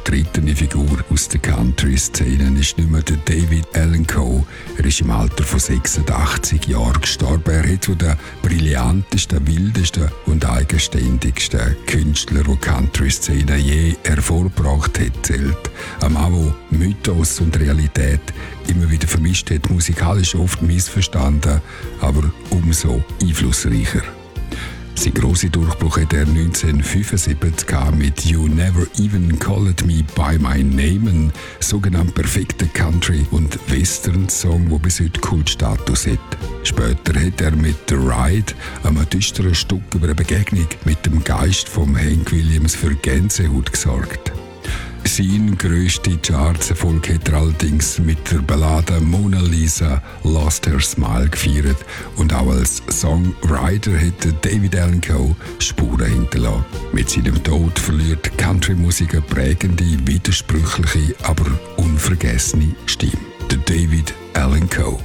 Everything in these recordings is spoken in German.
umstrittene Figur aus der Country-Szene ist nicht mehr der David Allan Coe. Er ist im Alter von 86 Jahren gestorben. Er hat zu den brillantesten, wildesten und eigenständigsten Künstlern, die die Country-Szene je hervorgebracht hat, zählt. Ein Mann, der Mythos und Realität immer wieder vermischt hat, musikalisch oft missverstanden, aber umso einflussreicher. Sein grosser Durchbruch hat er 1975 mit «You Never Even Called Me By My Name», ein sogenannt perfekter Country- und Western-Song, der bis heute Kultstatus hat. Später hat er mit «The Ride», einem düsteren Stück über eine Begegnung mit dem Geist von Hank Williams, für Gänsehaut gesorgt. Sein grösster Charts-Erfolg hat er allerdings mit der Ballade «Mona Lisa Lost Her Smile» gefeiert und auch als Songwriter hat David Allan Coe Spuren hinterlassen. Mit seinem Tod verliert Country-Musik eine prägende, widersprüchliche, aber unvergessene Stimme. Der David Allan Coe.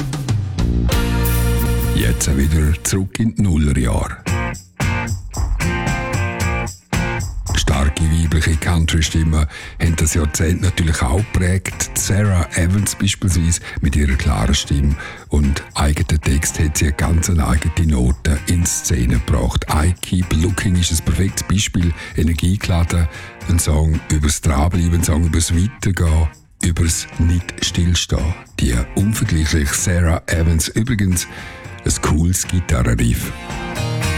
Jetzt wieder zurück in die Nullerjahre. Starke weibliche Country-Stimmen haben das Jahrzehnt natürlich auch geprägt. Sarah Evans beispielsweise mit ihrer klaren Stimme und eigenen Text hat sie eine ganz eigene Note in Szene gebracht. «I Keep Looking» ist ein perfektes Beispiel, energiegeladen, ein Song übers Dranbleiben, ein Song übers Weitergehen, übers Nicht-Stillstehen. Die unvergleichliche Sarah Evans, übrigens ein cooles Gitarrenriff.